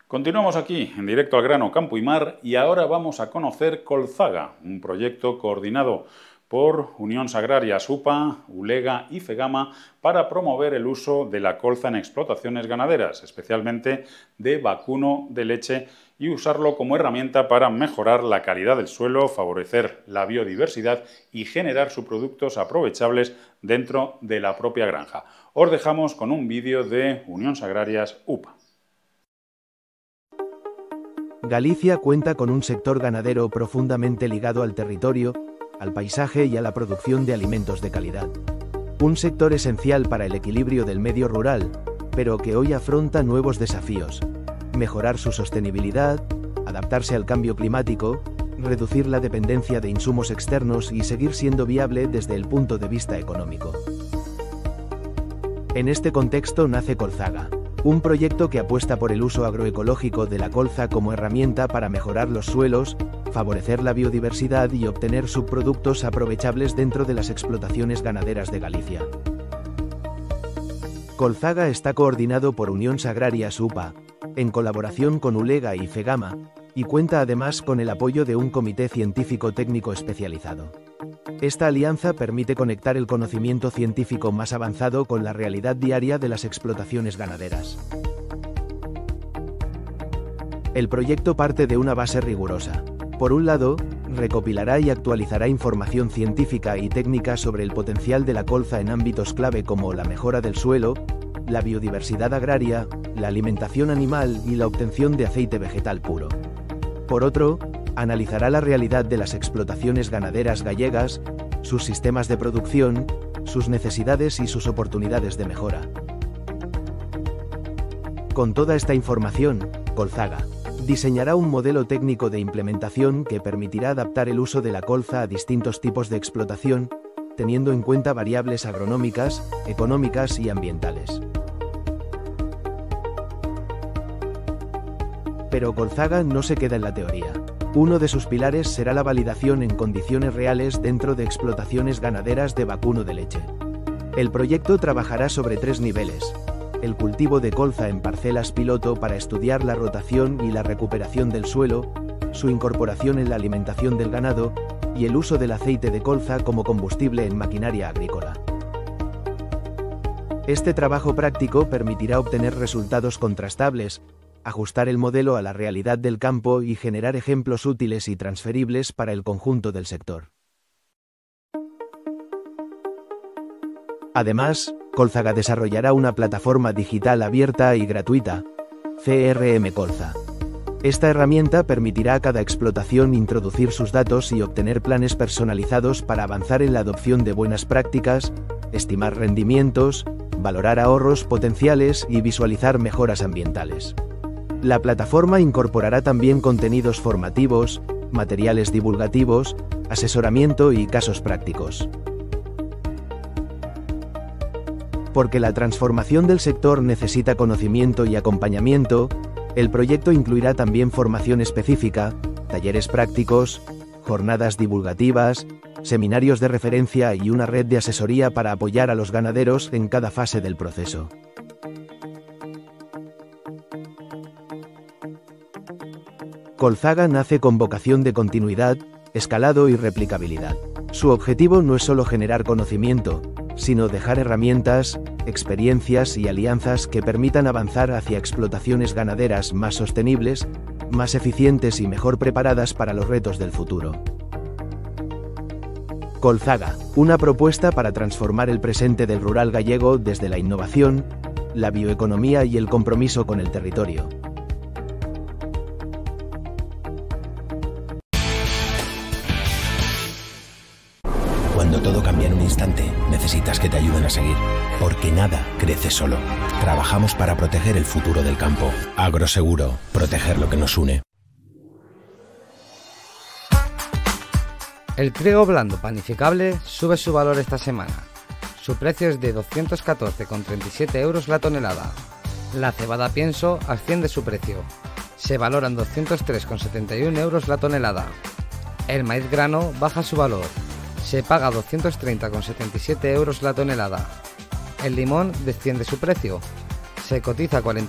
Continuamos aquí, en directo al grano Campo y Mar, y ahora vamos a conocer Colzaga, un proyecto coordinado por Unións Agrarias UPA, ULEGA y FEGAMA para promover el uso de la colza en explotaciones ganaderas, especialmente de vacuno de leche, y usarlo como herramienta para mejorar la calidad del suelo, favorecer la biodiversidad y generar subproductos aprovechables dentro de la propia granja. Os dejamos con un vídeo de Unións Agrarias UPA. Galicia cuenta con un sector ganadero profundamente ligado al territorio, al paisaje y a la producción de alimentos de calidad. Un sector esencial para el equilibrio del medio rural, pero que hoy afronta nuevos desafíos: mejorar su sostenibilidad, adaptarse al cambio climático, reducir la dependencia de insumos externos y seguir siendo viable desde el punto de vista económico. En este contexto nace Colzaga, un proyecto que apuesta por el uso agroecológico de la colza como herramienta para mejorar los suelos, favorecer la biodiversidad y obtener subproductos aprovechables dentro de las explotaciones ganaderas de Galicia. Colzaga está coordinado por Unións Agrarias UPA, en colaboración con ULEGA y FEGAMA, y cuenta además con el apoyo de un comité científico técnico especializado. Esta alianza permite conectar el conocimiento científico más avanzado con la realidad diaria de las explotaciones ganaderas. El proyecto parte de una base rigurosa. Por un lado, recopilará y actualizará información científica y técnica sobre el potencial de la colza en ámbitos clave como la mejora del suelo, la biodiversidad agraria, la alimentación animal y la obtención de aceite vegetal puro. Por otro, analizará la realidad de las explotaciones ganaderas gallegas, sus sistemas de producción, sus necesidades y sus oportunidades de mejora. Con toda esta información, Colzaga diseñará un modelo técnico de implementación que permitirá adaptar el uso de la colza a distintos tipos de explotación, teniendo en cuenta variables agronómicas, económicas y ambientales. Pero Colzaga no se queda en la teoría. Uno de sus pilares será la validación en condiciones reales dentro de explotaciones ganaderas de vacuno de leche. El proyecto trabajará sobre 3 niveles: el cultivo de colza en parcelas piloto para estudiar la rotación y la recuperación del suelo, su incorporación en la alimentación del ganado y el uso del aceite de colza como combustible en maquinaria agrícola. Este trabajo práctico permitirá obtener resultados contrastables, ajustar el modelo a la realidad del campo y generar ejemplos útiles y transferibles para el conjunto del sector. Además, Colzaga desarrollará una plataforma digital abierta y gratuita, CRM Colza. Esta herramienta permitirá a cada explotación introducir sus datos y obtener planes personalizados para avanzar en la adopción de buenas prácticas, estimar rendimientos, valorar ahorros potenciales y visualizar mejoras ambientales. La plataforma incorporará también contenidos formativos, materiales divulgativos, asesoramiento y casos prácticos. Porque la transformación del sector necesita conocimiento y acompañamiento, el proyecto incluirá también formación específica, talleres prácticos, jornadas divulgativas, seminarios de referencia y una red de asesoría para apoyar a los ganaderos en cada fase del proceso. Colzaga nace con vocación de continuidad, escalado y replicabilidad. Su objetivo no es solo generar conocimiento, sino dejar herramientas, experiencias y alianzas que permitan avanzar hacia explotaciones ganaderas más sostenibles, más eficientes y mejor preparadas para los retos del futuro. Colzaga, una propuesta para transformar el presente del rural gallego desde la innovación, la bioeconomía y el compromiso con el territorio. Cuando todo cambia en un instante, necesitas que te ayuden a seguir, porque nada crece solo. Trabajamos para proteger el futuro del campo. Agroseguro, proteger lo que nos une. El trigo blando panificable sube su valor esta semana. Su precio es de 214,37 euros la tonelada. La cebada pienso asciende su precio. Se valoran 203,71 euros la tonelada. El maíz grano baja su valor. Se paga 230,77 euros la tonelada. El limón desciende su precio. Se cotiza 40